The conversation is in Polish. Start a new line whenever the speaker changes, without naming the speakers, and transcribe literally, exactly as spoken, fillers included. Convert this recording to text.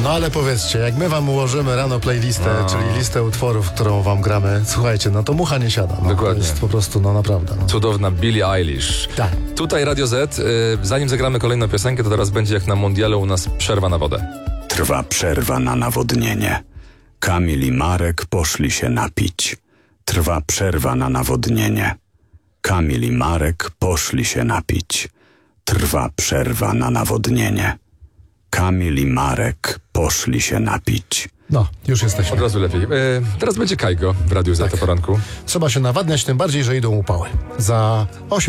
No ale powiedzcie, jak my wam ułożymy rano playlistę,
No.
czyli listę utworów, którą wam gramy, słuchajcie, no to mucha nie siada. No,
Dokładnie.
To jest po prostu, no naprawdę. No.
Cudowna Billie Eilish.
Tak.
Tutaj Radio Z. Y, zanim zagramy kolejną piosenkę, to teraz będzie jak na mundialu u nas przerwa na wodę.
Trwa przerwa na nawodnienie. Kamil i Marek poszli się napić. Trwa przerwa na nawodnienie. Kamil i Marek poszli się napić. Trwa przerwa na nawodnienie. Kamil i Marek poszli się napić.
No, już
Od
jesteśmy.
razu lepiej. Y, teraz będzie Kajgo w Radiu Z o poranku.
Trzeba się nawadniać, tym bardziej, że idą upały. Za osiem